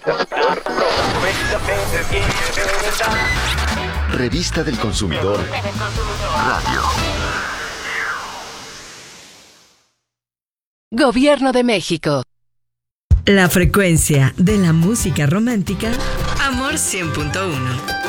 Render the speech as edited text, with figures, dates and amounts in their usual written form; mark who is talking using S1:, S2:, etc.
S1: Revista del Consumidor Radio.
S2: Gobierno de México.
S3: La frecuencia de la música romántica. Amor 100.1.